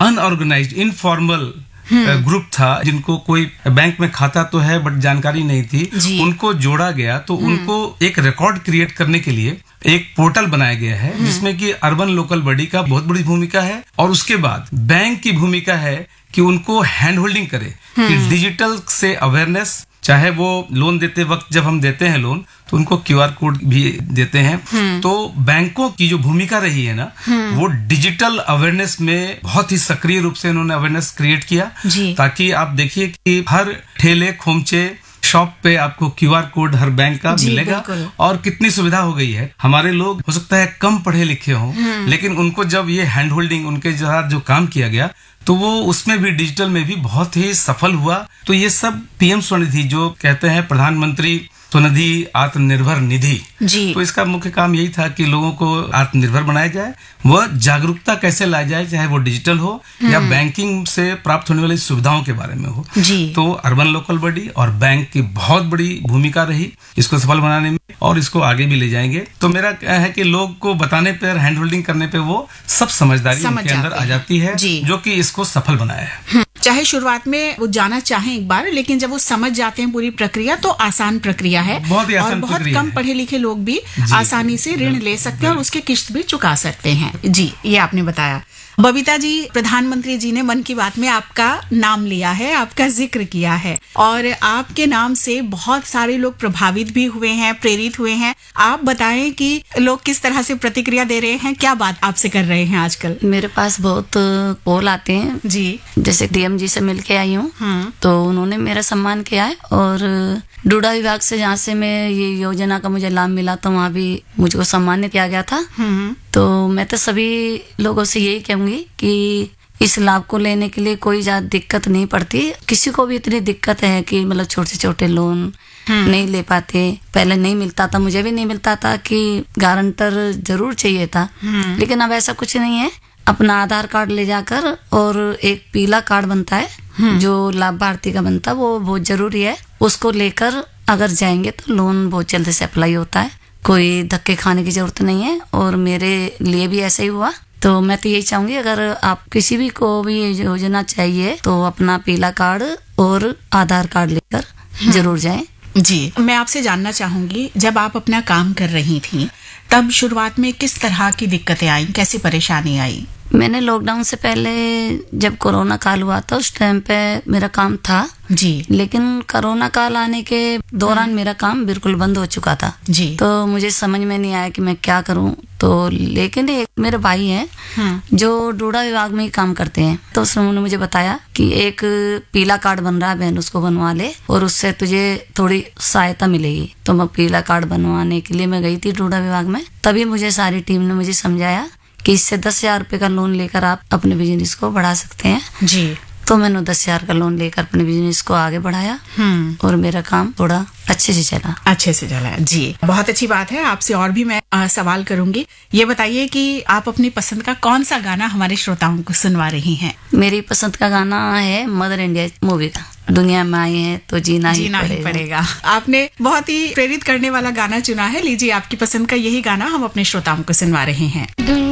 Unorganised informal group था, जिनको कोई बैंक में खाता तो है बट जानकारी नहीं थी, उनको जोड़ा गया। तो उनको एक रिकॉर्ड क्रिएट करने के लिए एक पोर्टल बनाया गया है, जिसमें कि अर्बन लोकल बॉडी का बहुत बड़ी भूमिका है, और उसके बाद बैंक की भूमिका है कि उनको हैंड होल्डिंग करे, कि डिजिटल से अवेयरनेस, चाहे वो लोन देते वक्त जब हम देते हैं लोन तो उनको क्यूआर कोड भी देते हैं। तो बैंकों की जो भूमिका रही है ना, वो डिजिटल अवेयरनेस में बहुत ही सक्रिय रूप से उन्होंने अवेयरनेस क्रिएट किया, ताकि आप देखिए कि हर ठेले खोमचे शॉप पे आपको क्यूआर कोड हर बैंक का मिलेगा। और कितनी सुविधा हो गई है। हमारे लोग हो सकता है कम पढ़े लिखे हों, लेकिन उनको जब ये हैंड होल्डिंग उनके साथ जो काम किया गया तो वो उसमें भी डिजिटल में भी बहुत ही सफल हुआ। तो ये सब पीएम स्वनिधि जो कहते हैं प्रधानमंत्री स्वनिधि आत्मनिर्भर निधि, तो इसका मुख्य काम यही था कि लोगों को आत्मनिर्भर बनाया जाए, वह जागरूकता कैसे लाई जाए, चाहे वो डिजिटल हो या बैंकिंग से प्राप्त होने वाली सुविधाओं के बारे में हो। तो अर्बन लोकल बॉडी और बैंक की बहुत बड़ी भूमिका रही इसको सफल बनाने में, और इसको आगे भी ले जाएंगे। तो मेरा क्या है कि लोग को बताने पर, हैंड होल्डिंग करने पे वो सब समझदारी उनके अंदर आ जाती है, जो कि इसको सफल बनाया है। चाहे शुरुआत में वो जाना चाहें एक बार, लेकिन जब वो समझ जाते हैं पूरी प्रक्रिया तो आसान प्रक्रिया है, बहुत ही आसान और बहुत प्रक्रिया कम है। पढ़े लिखे लोग भी आसानी से ऋण ले सकते हैं और उसके किस्त भी चुका सकते हैं। जी, ये आपने बताया। बबीता जी, प्रधानमंत्री जी ने मन की बात में आपका नाम लिया है, आपका जिक्र किया है, और आपके नाम से बहुत सारे लोग प्रभावित भी हुए हैं, प्रेरित हुए हैं। आप बताएं कि लोग किस तरह से प्रतिक्रिया दे रहे हैं, क्या बात आपसे कर रहे हैं आजकल? मेरे पास बहुत कॉल आते हैं जी। जैसे डीएम जी से मिलके आई हूँ, तो उन्होंने मेरा सम्मान किया है, और डूडा विभाग से जहाँ से मैं ये योजना का मुझे लाभ मिला तो वहाँ भी मुझको सम्मानित किया गया था। तो मैं तो सभी लोगों से यही कहूंगी कि इस लाभ को लेने के लिए कोई ज्यादा दिक्कत नहीं पड़ती। किसी को भी इतनी दिक्कत है कि मतलब छोटे छोटे लोन नहीं ले पाते, पहले नहीं मिलता था, मुझे भी नहीं मिलता था कि गारंटर जरूर चाहिए था, लेकिन अब ऐसा कुछ नहीं है। अपना आधार कार्ड ले जाकर, और एक पीला कार्ड बनता है जो लाभार्थी का बनता है, वो बहुत जरूरी है, उसको लेकर अगर जाएंगे तो लोन बहुत जल्दी से अप्लाई होता है, कोई धक्के खाने की जरूरत नहीं है। और मेरे लिए भी ऐसा ही हुआ। तो मैं तो यही चाहूंगी, अगर आप किसी भी को भी योजना चाहिए तो अपना पीला कार्ड और आधार कार्ड लेकर जरूर जाएं। जी, मैं आपसे जानना चाहूंगी, जब आप अपना काम कर रही थी तब शुरुआत में किस तरह की दिक्कतें आई, कैसी परेशानी आई? मैंने लॉकडाउन से पहले जब कोरोना काल हुआ था उस टाइम पे मेरा काम था जी, लेकिन कोरोना काल आने के दौरान मेरा काम बिल्कुल बंद हो चुका था जी। तो मुझे समझ में नहीं आया कि मैं क्या करूं। तो लेकिन एक मेरे भाई हैं जो डूडा विभाग में ही काम करते हैं, तो उन्होंने मुझे बताया कि एक पीला कार्ड बन रहा है बहन, उसको बनवा ले और उससे तुझे थोड़ी सहायता मिलेगी। तो मैं पीला कार्ड बनवाने के लिए मैं गई थी डूडा विभाग में। तभी मुझे सारी टीम ने मुझे समझाया कि इससे 10,000 रुपए का लोन लेकर आप अपने बिजनेस को बढ़ा सकते हैं जी। तो मैंने 10,000 का लोन लेकर अपने बिजनेस को आगे बढ़ाया और मेरा काम थोड़ा अच्छे से चला जी। बहुत अच्छी बात है। आपसे और भी मैं सवाल करूंगी। ये बताइए कि आप अपनी पसंद का कौन सा गाना हमारे श्रोताओं को सुनवा रही हैं? मेरी पसंद का गाना है मदर इंडिया मूवी का, दुनिया में आए हैं तो जीना ही पड़ेगा। आपने बहुत ही प्रेरित करने वाला गाना चुना है। लीजिए, आपकी पसंद का यही गाना हम अपने श्रोताओं को सुनवा रहे हैं।